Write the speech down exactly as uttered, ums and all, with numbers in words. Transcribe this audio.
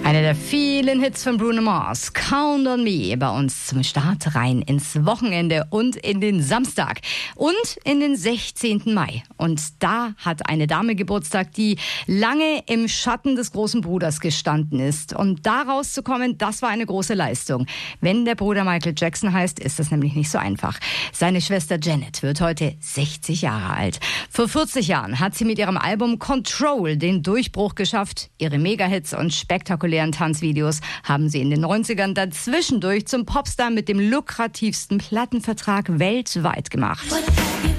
Einer der vielen Hits von Bruno Mars, Count on Me, bei uns zum Start rein ins Wochenende und in den Samstag und in den sechzehnten Mai. Und da hat eine Dame Geburtstag, die lange im Schatten des großen Bruders gestanden ist. Und da rauszukommen, das war eine große Leistung. Wenn der Bruder Michael Jackson heißt, ist das nämlich nicht so einfach. Seine Schwester Janet wird heute sechzig Jahre alt. Vor vierzig Jahren hat sie mit ihrem Album Control den Durchbruch geschafft. Ihre Megahits und spektakulären Tanzvideos haben sie in den neunzigern dazwischendurch zum Popstar mit dem lukrativsten Plattenvertrag weltweit gemacht.